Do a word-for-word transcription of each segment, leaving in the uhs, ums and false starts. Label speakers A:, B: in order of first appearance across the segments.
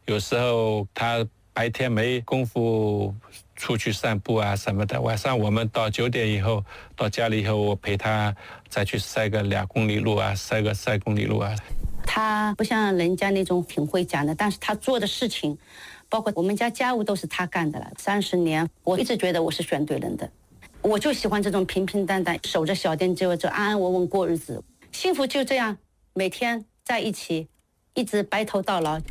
A: 有时候他白天没功夫出去散步啊什么的，晚上我们到九点以后到家里以后，我陪他再去晒个两公里路啊，晒个三公里路啊。
B: 他不像人家那种挺会讲的，但是他做的事情，包括我们家家务都是他干的了。三十年，我一直觉得我是选对人的。我就喜欢这种平平淡淡，守着小店就就安安稳稳过日子，幸福就这样每天在一起，一直白头到老。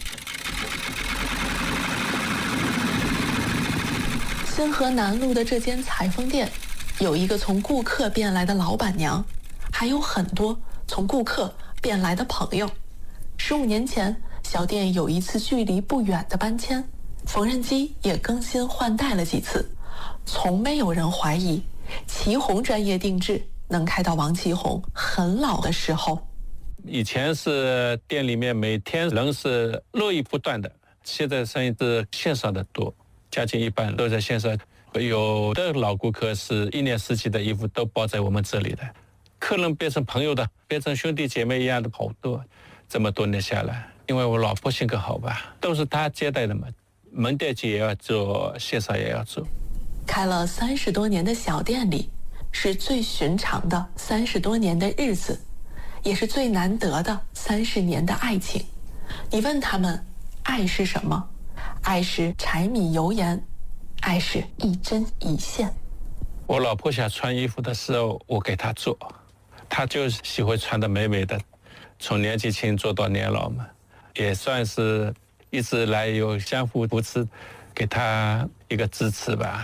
C: 新河南路的这间裁缝店，有一个从顾客变来的老板娘，还有很多从顾客变来的朋友。十五年前，小店有一次距离不远的搬迁，缝纫机也更新换代了几次，从没有人怀疑祁红专业定制能开到王祁红很老的时候。
A: 以前是店里面每天人是络绎不断的，现在生意是线上的多，将近一半都在线上。有的老顾客是一年四季的衣服都包在我们这里的，客人变成朋友的，变成兄弟姐妹一样的好多。这么多年下来，因为我老婆性格好吧，都是她接待的嘛，门店也要做，线上也要做。
C: 开了三十多年的小店里，是最寻常的三十多年的日子，也是最难得的三十年的爱情。你问他们，爱是什么？爱是柴米油盐，爱是一针一线。
A: 我老婆想穿衣服的时候，我给她做，她就喜欢穿得美美的，从年纪轻做到年老嘛，也算是一直来有相互扶持，给她一个支持吧。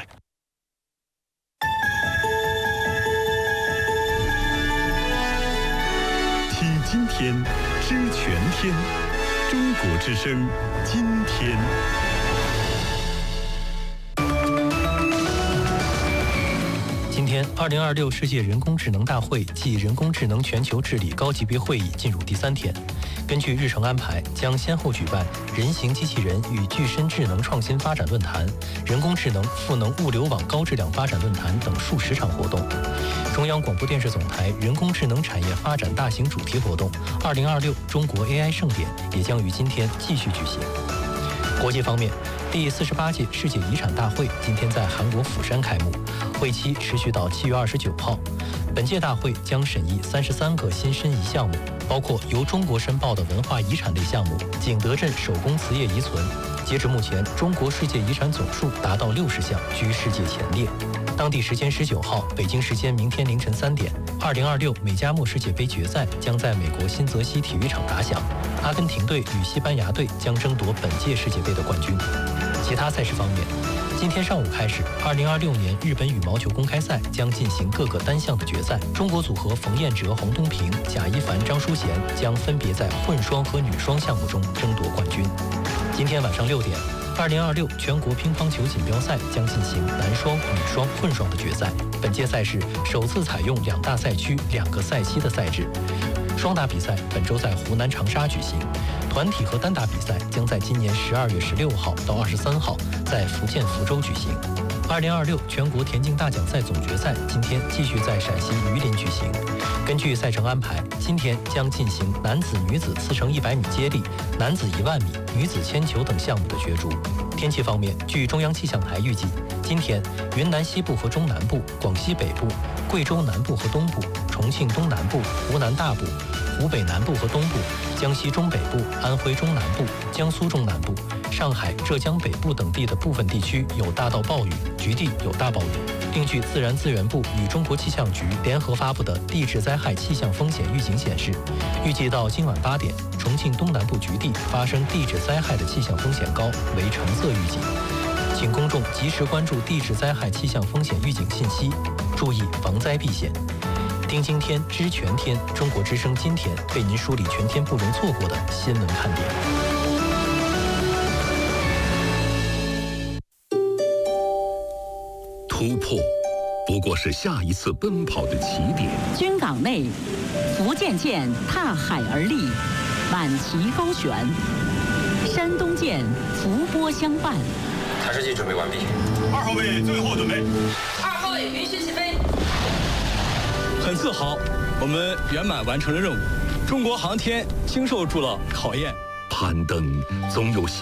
D: 听今天，知全天，中国之声，今天。
E: 今天，二零二六世界人工智能大会暨人工智能全球治理高级别会议进入第三天。根据日程安排，将先后举办人形机器人与具身智能创新发展论坛、人工智能赋能物流网高质量发展论坛等数十场活动。中央广播电视总台人工智能产业发展大型主题活动“二零二六中国 A I 盛典”也将于今天继续举行。国际方面，第四十八届世界遗产大会今天在韩国釜山开幕，会期持续到七月二十九号。本届大会将审议三十三个新申遗项目，包括由中国申报的文化遗产类项目景德镇手工瓷业遗存。截至目前，中国世界遗产总数达到六十项，居世界前列。当地时间十九号，北京时间明天凌晨三点，二零二六美加墨世界杯决赛将在美国新泽西体育场打响，阿根廷队与西班牙队将争夺本届世界杯的冠军。其他赛事方面，今天上午开始，二零二六年日本羽毛球公开赛将进行各个单项的决赛。中国组合冯彦哲、洪东平、贾一凡、张淑贤将分别在混双和女双项目中争夺冠军。今天晚上六点，二零二六全国乒乓球锦标赛将进行男双、女双、混双的决赛。本届赛事首次采用两大赛区、两个赛期的赛制。双打比赛本周在湖南长沙举行，团体和单打比赛将在今年十二月十六号到二十三号在福建福州举行。二零二六全国田径大奖赛总决赛今天继续在陕西榆林举行。根据赛程安排，今天将进行男子、女子四乘一百米接力、男子一万米、女子铅球等项目的角逐。天气方面，据中央气象台预计，今天云南西部和中南部、广西北部、贵州南部和东部、重庆东南部、湖南大部、湖北南部和东部、江西中北部、安徽中南部、江苏中南部、上海、浙江北部等地的部分地区有大到暴雨，局地有大暴雨。另据自然资源部与中国气象局联合发布的地质灾害气象风险预警显示，预计到今晚八点，重庆东南部局地发生地质灾害的气象风险高为橙色预警，请公众及时关注地质灾害气象风险预警信息，注意防灾避险。听今天知全天，中国之声今天为您梳理全天不容错过的新闻看点。
D: 突破不过是下一次奔跑的起点。
F: 军港内，福建舰踏海而立，满旗高悬；山东舰伏波相伴。
G: 台式机准备完毕。
H: 二号位最后准备。
I: 二号位允许起飞。
H: 很自豪，我们圆满完成了任务。中国航天经受住了考验。
D: 攀登总有些